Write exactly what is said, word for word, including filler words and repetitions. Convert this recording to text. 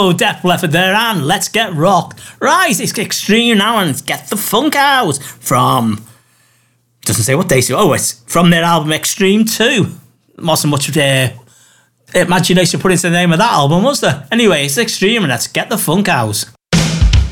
Oh, Def Leppard there, and let's get rocked. Right, it's Extreme now, and it's Get the Funk Out from... Doesn't say what they say. Oh, it's from their album Extreme two. Wasn't much of their imagination put into the name of that album, was there? Anyway, it's Extreme, and let's Get the Funk Out.